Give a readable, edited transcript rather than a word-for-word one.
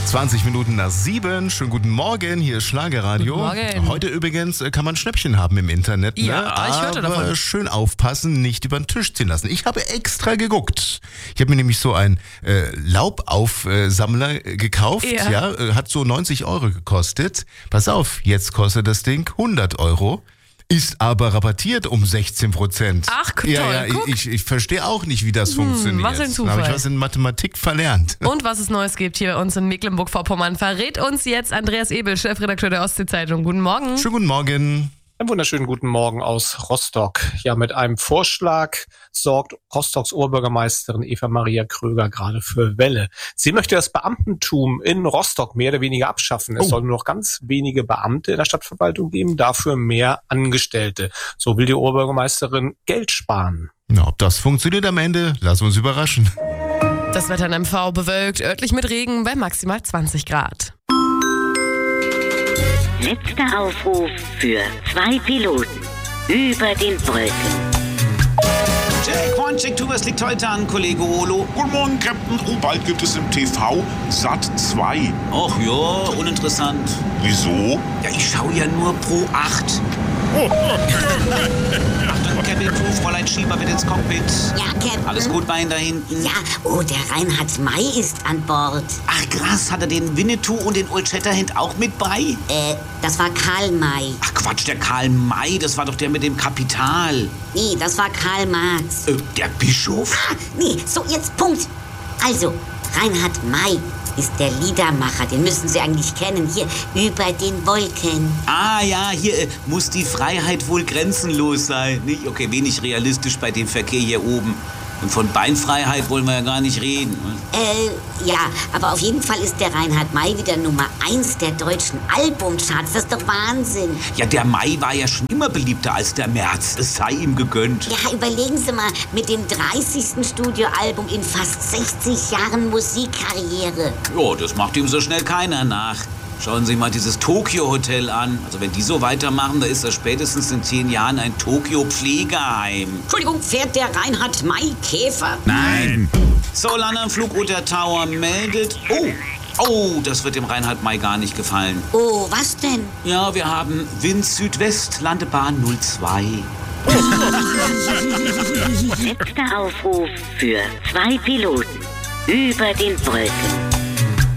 20 Minuten nach 7. Schönen guten Morgen, hier ist Schlagerradio. Guten Morgen. Heute übrigens kann man Schnäppchen haben im Internet. Ne? Ja, ich hörte davon. Aber schön aufpassen, nicht über den Tisch ziehen lassen. Ich habe extra geguckt. Ich habe mir nämlich so einen Laubaufsammler gekauft. Ja. Hat so 90 Euro gekostet. Pass auf, jetzt kostet das Ding 100 Euro. Ist aber rabattiert um 16%. Ach, toll, Ja, guck. ich verstehe auch nicht, wie das funktioniert. was ein Zufall. Da habe ich was in Mathematik verlernt. Und was es Neues gibt hier bei uns in Mecklenburg-Vorpommern, verrät uns jetzt Andreas Ebel, Chefredakteur der Ostsee-Zeitung. Guten Morgen. Schönen guten Morgen. Einen wunderschönen guten Morgen aus Rostock. Ja, mit einem Vorschlag sorgt Rostocks Oberbürgermeisterin Eva-Maria Kröger gerade für Welle. Sie möchte das Beamtentum in Rostock mehr oder weniger abschaffen. Es soll nur noch ganz wenige Beamte in der Stadtverwaltung geben, dafür mehr Angestellte. So will die Oberbürgermeisterin Geld sparen. Na, ob das funktioniert am Ende, lassen wir uns überraschen. Das Wetter in MV bewölkt, örtlich mit Regen bei maximal 20 Grad. Letzter Aufruf für 2 Piloten über den Wolken. Jack, One, Check 2, was liegt heute an, Kollege Holo? Guten Morgen, Captain. Oh, bald gibt es im TV Sat 2. Ach ja, uninteressant. Wieso? Ja, ich schaue ja nur Pro 8. Achtung, Cabin Crew, Fräulein Schieber wird ins Cockpit. Ja, Captain. Alles gut bei Ihnen da hinten? Ja, oh, der Reinhard May ist an Bord. Ach krass, hat er den Winnetou und den Old Shatterhand auch mit bei? Das war Karl May. Ach Quatsch, der Karl May, das war doch der mit dem Kapital. Nee, das war Karl Marx. Der Bischof? Nee, so, jetzt Punkt. Also, Reinhard May ist der Liedermacher, den müssen Sie eigentlich kennen, hier über den Wolken. Ah ja, hier muss die Freiheit wohl grenzenlos sein. Nicht? Okay, wenig realistisch bei dem Verkehr hier oben. Und von Beinfreiheit wollen wir ja gar nicht reden. Ja, aber auf jeden Fall ist der Reinhard May wieder Nummer 1 der deutschen Albumcharts. Das ist doch Wahnsinn. Ja, der May war ja schon immer beliebter als der März. Es sei ihm gegönnt. Ja, überlegen Sie mal, mit dem 30. Studioalbum in fast 60 Jahren Musikkarriere. Ja, das macht ihm so schnell keiner nach. Schauen Sie mal dieses Tokyo-Hotel an. Also wenn die so weitermachen, da ist das spätestens in 10 Jahren ein Tokyo-Pflegeheim. Entschuldigung, fährt der Reinhard May Käfer? Nein. So, Landeanflug der Tower meldet. Oh, das wird dem Reinhard May gar nicht gefallen. Oh, was denn? Ja, wir haben Wind Südwest, Landebahn 02. Letzter Aufruf für 2 Piloten über den Wolken.